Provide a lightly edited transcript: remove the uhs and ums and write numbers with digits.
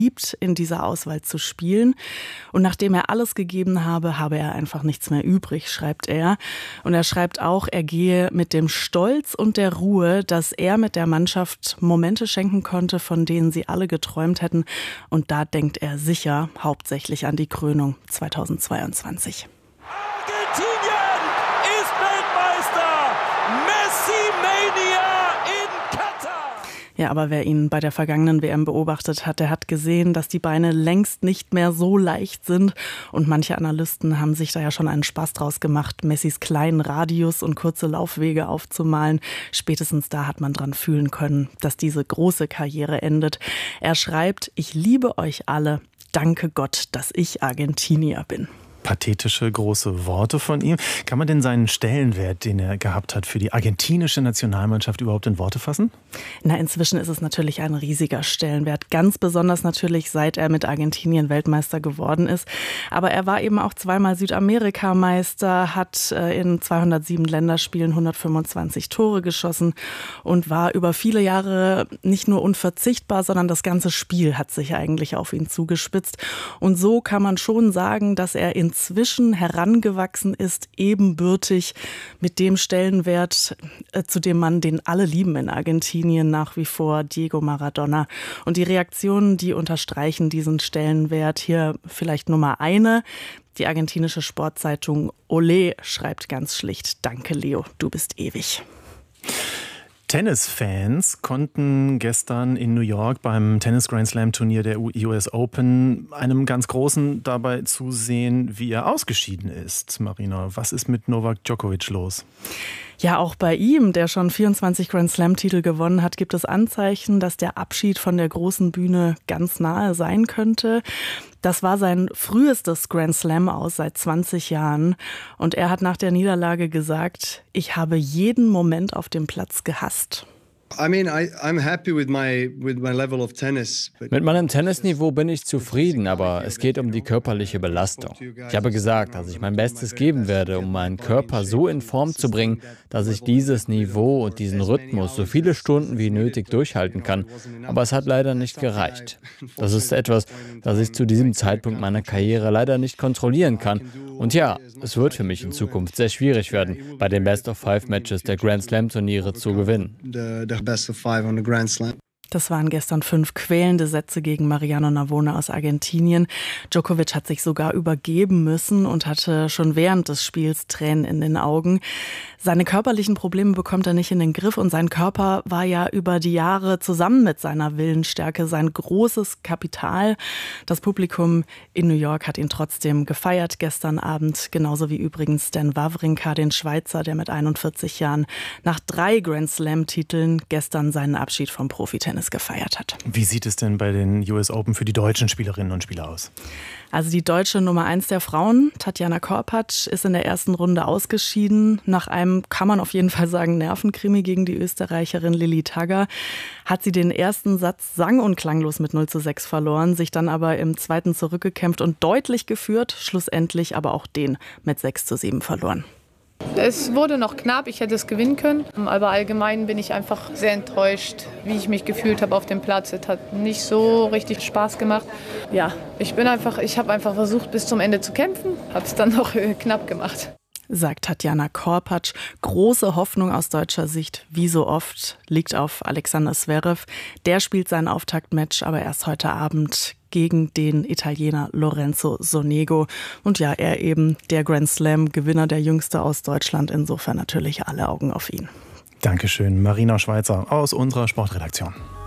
in dieser Auswahl zu spielen. Und nachdem er alles gegeben habe, habe er einfach nichts mehr übrig, schreibt er. Und er schreibt auch, er gehe mit dem Stolz und der Ruhe, dass er mit der Mannschaft Momente schenken konnte, von denen sie alle geträumt hätten. Und da denkt er sicher hauptsächlich an die Krönung 2022. Argentinien ist Weltmeister! Messi-Mania in Katar! Ja, aber wer ihn bei der vergangenen WM beobachtet hat, der hat gesehen, dass die Beine längst nicht mehr so leicht sind. Und manche Analysten haben sich da ja schon einen Spaß draus gemacht, Messis kleinen Radius und kurze Laufwege aufzumalen. Spätestens da hat man dran fühlen können, dass diese große Karriere endet. Er schreibt, ich liebe euch alle. Danke Gott, dass ich Argentinier bin. Pathetische große Worte von ihm. Kann man denn seinen Stellenwert, den er gehabt hat, für die argentinische Nationalmannschaft überhaupt in Worte fassen? Na, inzwischen ist es natürlich ein riesiger Stellenwert. Ganz besonders natürlich, seit er mit Argentinien Weltmeister geworden ist. Aber er war eben auch zweimal Südamerikameister, hat in 207 Länderspielen 125 Tore geschossen und war über viele Jahre nicht nur unverzichtbar, sondern das ganze Spiel hat sich eigentlich auf ihn zugespitzt. Und so kann man schon sagen, dass er inzwischen herangewachsen ist, ebenbürtig mit dem Stellenwert, zu dem Mann, den alle lieben in Argentinien, nach wie vor Diego Maradona. Und die Reaktionen, die unterstreichen diesen Stellenwert. Hier vielleicht Nummer eine. Die argentinische Sportzeitung Olé schreibt ganz schlicht: Danke, Leo, du bist ewig. Tennisfans konnten gestern in New York beim Tennis-Grand-Slam-Turnier der US Open einem ganz Großen dabei zusehen, wie er ausgeschieden ist. Marina, was ist mit Novak Djokovic los? Ja, auch bei ihm, der schon 24 Grand-Slam-Titel gewonnen hat, gibt es Anzeichen, dass der Abschied von der großen Bühne ganz nahe sein könnte. Das war sein frühestes Grand-Slam aus seit 20 Jahren. Und er hat nach der Niederlage gesagt, ich habe jeden Moment auf dem Platz gehasst. Mit meinem Tennisniveau bin ich zufrieden, aber es geht um die körperliche Belastung. Ich habe gesagt, dass ich mein Bestes geben werde, um meinen Körper so in Form zu bringen, dass ich dieses Niveau und diesen Rhythmus so viele Stunden wie nötig durchhalten kann. Aber es hat leider nicht gereicht. Das ist etwas, das ich zu diesem Zeitpunkt meiner Karriere leider nicht kontrollieren kann. Und ja, es wird für mich in Zukunft sehr schwierig werden, bei den Best-of-5-Matches der Grand-Slam-Turniere zu gewinnen. Best of 5 on the Grand Slam. Das waren gestern 5 quälende Sätze gegen Mariano Navone aus Argentinien. Djokovic hat sich sogar übergeben müssen und hatte schon während des Spiels Tränen in den Augen. Seine körperlichen Probleme bekommt er nicht in den Griff und sein Körper war ja über die Jahre zusammen mit seiner Willensstärke sein großes Kapital. Das Publikum in New York hat ihn trotzdem gefeiert gestern Abend, genauso wie übrigens Stan Wawrinka, den Schweizer, der mit 41 Jahren nach 3 Grand-Slam-Titeln gestern seinen Abschied vom Profitennis gefeiert hat. Wie sieht es denn bei den US Open für die deutschen Spielerinnen und Spieler aus? Also die deutsche Nummer 1 der Frauen, Tatjana Korpatsch, ist in der ersten Runde ausgeschieden. Nach einem, kann man auf jeden Fall sagen, Nervenkrimi gegen die Österreicherin Lilly Tagger hat sie den ersten Satz sang- und klanglos mit 0:6 verloren, sich dann aber im zweiten zurückgekämpft und deutlich geführt, schlussendlich aber auch den mit 6:7 verloren. Es wurde noch knapp, ich hätte es gewinnen können, aber allgemein bin ich einfach sehr enttäuscht, wie ich mich gefühlt habe auf dem Platz. Es hat nicht so richtig Spaß gemacht. Ja, ich habe einfach versucht, bis zum Ende zu kämpfen, habe es dann noch knapp gemacht. Sagt Tatjana Korpatsch. Große Hoffnung aus deutscher Sicht, wie so oft, liegt auf Alexander Zverev. Der spielt sein Auftaktmatch aber erst heute Abend gegen den Italiener Lorenzo Sonego. Und ja, er eben der Grand Slam-Gewinner, der jüngste aus Deutschland. Insofern natürlich alle Augen auf ihn. Dankeschön, Marina Schweizer aus unserer Sportredaktion.